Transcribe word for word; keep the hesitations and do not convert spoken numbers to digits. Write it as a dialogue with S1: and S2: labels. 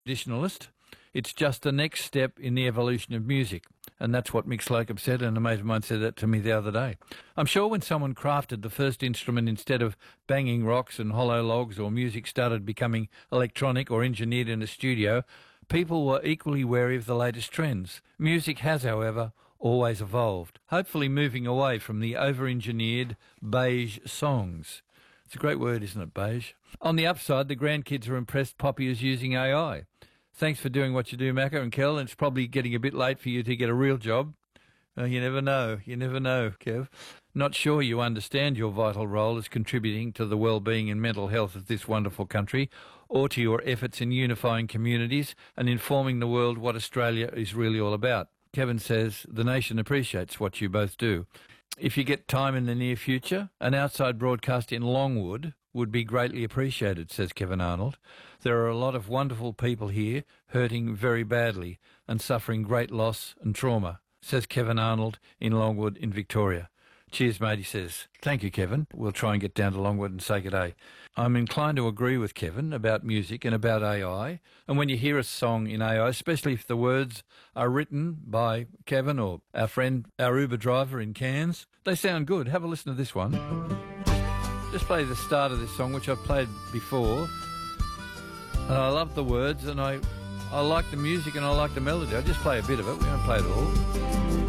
S1: traditionalist. It's just the next step in the evolution of music. And that's what Mick Slocum said, and a mate of mine said that to me the other day. I'm sure when someone crafted the first instrument instead of banging rocks and hollow logs, or music started becoming electronic or engineered in a studio, people were equally wary of the latest trends. Music has, however, always evolved, hopefully moving away from the over-engineered beige songs. It's a great word, isn't it, beige? On the upside, the grandkids are impressed Poppy is using A I. Thanks for doing what you do, Macca and Kel. It's probably getting a bit late for you to get a real job. Uh, you never know. You never know, Kev. Not sure you understand your vital role as contributing to the well-being and mental health of this wonderful country, or to your efforts in unifying communities and informing the world what Australia is really all about. Kevin says the nation appreciates what you both do. If you get time in the near future, an outside broadcast in Longwood would be greatly appreciated, says Kevin Arnold. There are a lot of wonderful people here hurting very badly and suffering great loss and trauma, says Kevin Arnold in Longwood in Victoria. Cheers, mate, he says. Thank you, Kevin. We'll try and get down to Longwood and say good day. I'm inclined to agree with Kevin about music and about A I. And when you hear a song in A I, especially if the words are written by Kevin or our friend, our Uber driver in Cairns, they sound good. Have a listen to this one. Just play the start of this song, which I've played before. And I love the words, and I, I like the music, and I like the melody. I just play a bit of it. We don't play it all.